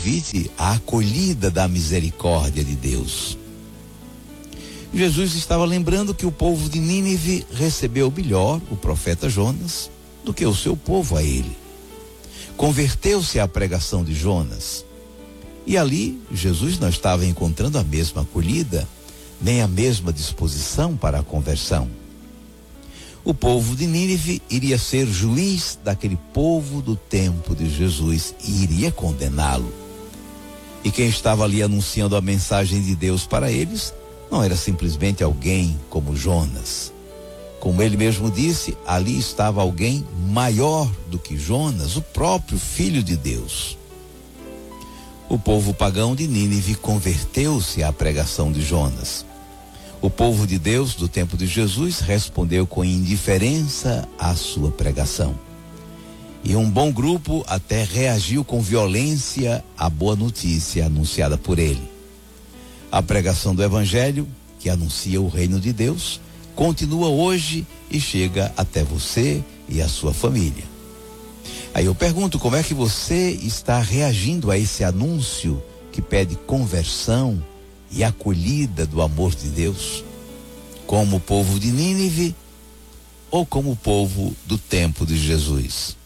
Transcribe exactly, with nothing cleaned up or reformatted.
convite à acolhida da misericórdia de Deus. Jesus estava lembrando que o povo de Nínive recebeu melhor o profeta Jonas do que o seu povo a ele. Converteu-se à pregação de Jonas. E ali, Jesus não estava encontrando a mesma acolhida, nem a mesma disposição para a conversão. O povo de Nínive iria ser juiz daquele povo do tempo de Jesus e iria condená-lo. E quem estava ali anunciando a mensagem de Deus para eles não era simplesmente alguém como Jonas. Como ele mesmo disse, ali estava alguém maior do que Jonas, o próprio Filho de Deus. O povo pagão de Nínive converteu-se à pregação de Jonas. O povo de Deus do tempo de Jesus respondeu com indiferença à sua pregação. E um bom grupo até reagiu com violência à boa notícia anunciada por ele. A pregação do Evangelho, que anuncia o reino de Deus, continua hoje e chega até você e a sua família. Aí eu pergunto, como é que você está reagindo a esse anúncio que pede conversão e acolhida do amor de Deus? Como o povo de Nínive ou como o povo do tempo de Jesus?